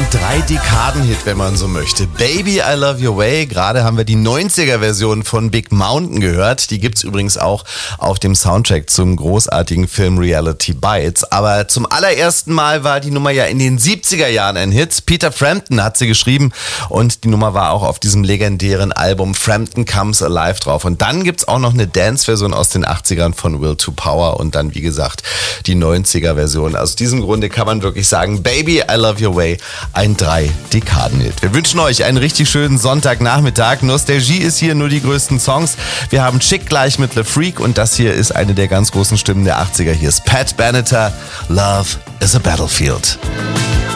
Ein 3-Dekaden-Hit, wenn man so möchte. Baby, I Love Your Way. Gerade haben wir die 90er-Version von Big Mountain gehört. Die gibt's übrigens auch auf dem Soundtrack zum großartigen Film Reality Bites. Aber zum allerersten Mal war die Nummer ja in den 70er Jahren ein Hit. Peter Frampton hat sie geschrieben und die Nummer war auch auf diesem legendären Album Frampton Comes Alive drauf. Und dann gibt's auch noch eine Dance-Version aus den 80ern von Will to Power und dann, wie gesagt, die 90er-Version. Aus diesem Grunde kann man wirklich sagen, Baby, I Love Your Way, ein 3-Dekaden-Hit. Wir wünschen euch einen richtig schönen Sonntagnachmittag. Nostalgie ist hier, nur die größten Songs. Wir haben Chick gleich mit Le Freak und das hier ist eine der ganz großen Stimmen der 80er. Hier ist Pat Benatar, Love is a Battlefield.